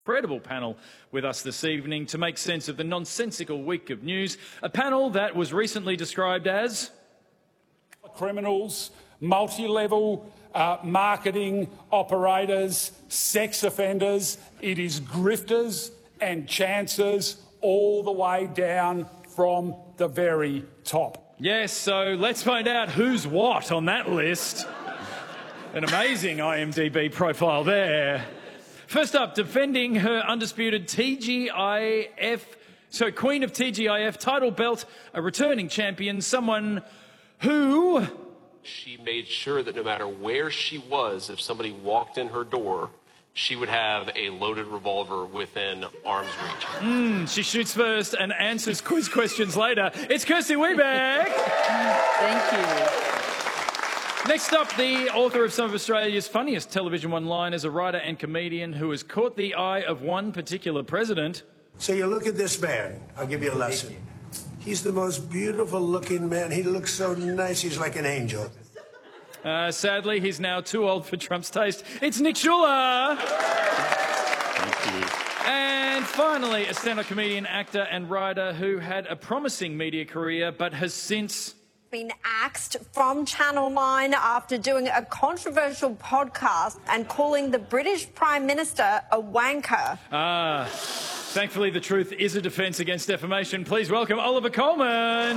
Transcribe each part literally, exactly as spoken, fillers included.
Incredible panel with us this evening to make sense of the nonsensical week of news. A panel that was recently described as criminals, multi-level uh, marketing operators, sex offenders. It is grifters and chancers all the way down from the very top. Yes, so let's find out who's what on that list. An amazing I M D B profile there. First up, defending her undisputed T G I F, so Queen of T G I F title belt, a returning champion, someone who... She made sure that no matter where she was, if somebody walked in her door, she would have a loaded revolver within arm's reach. Mm, she shoots first and answers quiz questions later. It's Kirsty Wiebeck. Thank you. Next up, the author of some of Australia's funniest television one-liners, a writer and comedian who has caught the eye of one particular president. So you look at this man. I'll give you a lesson. He's the most beautiful-looking man. He looks so nice. He's like an angel. Uh, sadly, he's now too old for Trump's taste. It's Nick Schuller. Thank you. And finally, a stand-up comedian, actor and writer who had a promising media career but has since... been axed from Channel nine after doing a controversial podcast and calling the British Prime Minister a wanker. Ah, thankfully the truth is a defence against defamation. Please welcome Oliver Coleman.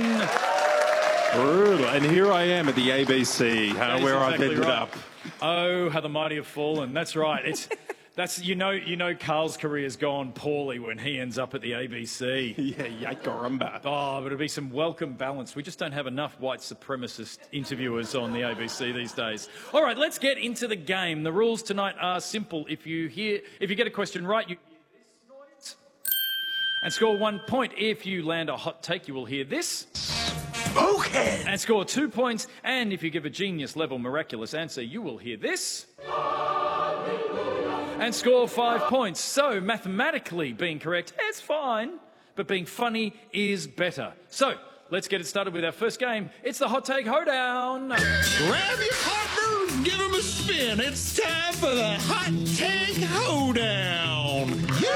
Brutal. And here I am at the A B C, uh, where exactly I've ended right. up. Oh, how the mighty have fallen. That's right. It's... That's, you know, you know Carl's career's gone poorly when he ends up at the A B C. Yeah, yakarumba. Oh, but it'll be some welcome balance. We just don't have enough white supremacist interviewers on the A B C these days. All right, let's get into the game. The rules tonight are simple. If you hear, if you get a question right, you hear this noise and score one point. If you land a hot take, you will hear this. Okay. And score two points. And if you give a genius-level miraculous answer, you will hear this. And score five points. So, mathematically being correct, it's fine, but being funny is better. So, let's get it started with our first game. It's the Hot Take Hoedown. Grab your partner, give him a spin. It's time for the Hot Take Hoedown.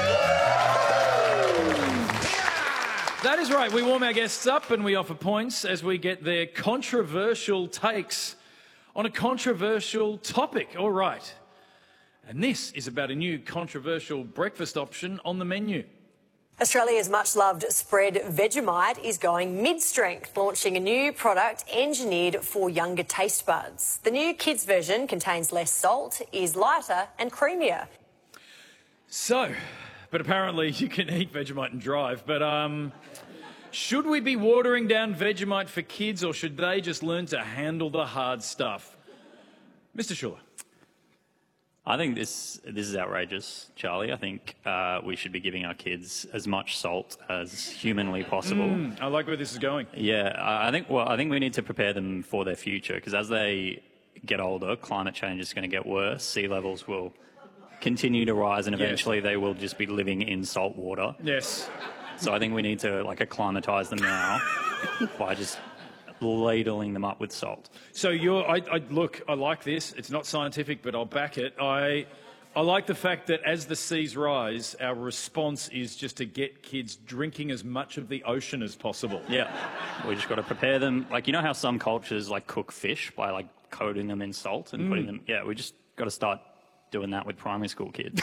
That is right. We warm our guests up and we offer points as we get their controversial takes on a controversial topic. All right. And this is about a new controversial breakfast option on the menu. Australia's much-loved spread Vegemite is going mid-strength, launching a new product engineered for younger taste buds. The new kids version contains less salt, is lighter and creamier. So, but apparently you can eat Vegemite and drive, but um, should we be watering down Vegemite for kids or should they just learn to handle the hard stuff? Mister Schuller. I think this this is outrageous, Charlie. I think uh, we should be giving our kids as much salt as humanly possible. Mm, I like where this is going. Yeah, I think well, I think we need to prepare them for their future because as they get older, climate change is going to get worse. Sea levels will continue to rise, and eventually yes. they will just be living in salt water. Yes. So I think we need to like acclimatise them now by just ladling them up with salt. So you're, I, I, look, I like this. It's not scientific, but I'll back it. I, I like the fact that as the seas rise, our response is just to get kids drinking as much of the ocean as possible. Yeah, we just got to prepare them. Like, you know how some cultures like cook fish by like coating them in salt and mm. putting them. Yeah, we just got to start doing that with primary school kids.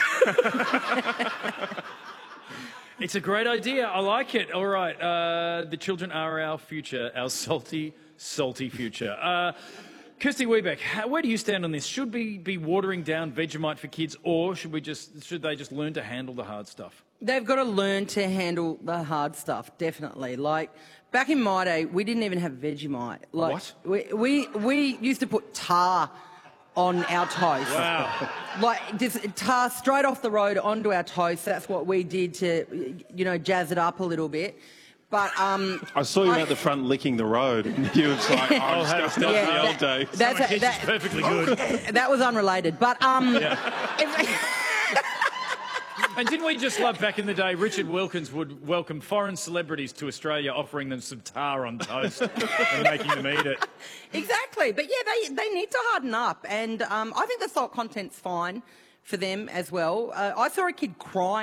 It's a great idea. I like it. All right. Uh, the children are our future, our salty, salty future. Uh, Kirsty Wiebeck, how, where do you stand on this? Should we be watering down Vegemite for kids or should we just should they just learn to handle the hard stuff? They've got to learn to handle the hard stuff, definitely. Like, back in my day, we didn't even have Vegemite. Like, what? We, we, we used to put tar on our toast. Wow. Like, just tar straight off the road onto our toast. That's what we did to, you know, jazz it up a little bit. But um, I saw you I, at the front licking the road, and you was like, "Oh, how to yeah, the old days." That's a, that, perfectly good. That was unrelated, but um. Yeah. And didn't we just love back in the day, Richard Wilkins would welcome foreign celebrities to Australia, offering them some tar on toast and making them eat it. Exactly. But yeah, they, they need to harden up. And um, I think the salt content's fine for them as well. Uh, I saw a kid crying.